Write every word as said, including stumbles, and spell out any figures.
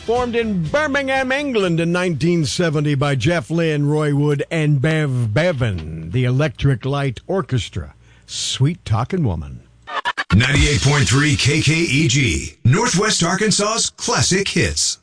formed in Birmingham, England in nineteen seventy by Jeff Lynne, Roy Wood, and Bev Bevan, the Electric Light Orchestra. Sweet Talking Woman. ninety-eight point three K K E G, Northwest Arkansas's classic hits.